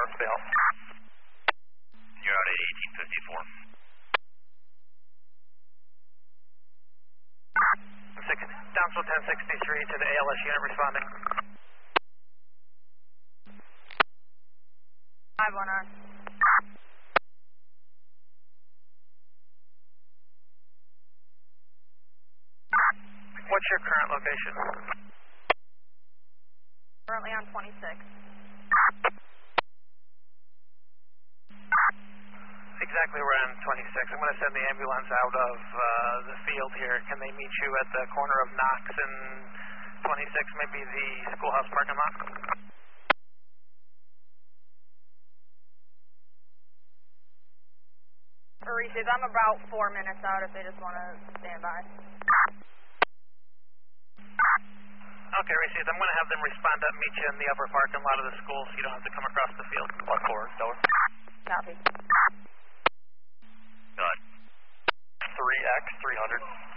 fail. You're out at 1854. Downsville 1063 to the ALS unit responding. 5-1R. What's your current location? Currently on 26. Exactly where I'm 26. I'm going to send the ambulance out of the field here. Can they meet you at the corner of Knox and 26, maybe the schoolhouse parking lot? Reese's, I'm about 4 minutes out if they just want to stand by. Okay, Reese's, I'm going to have them respond up, meet you in the upper parking lot of the school so you don't have to come across the field. 1-4, Stellar. Copy. Done. 3X, 300.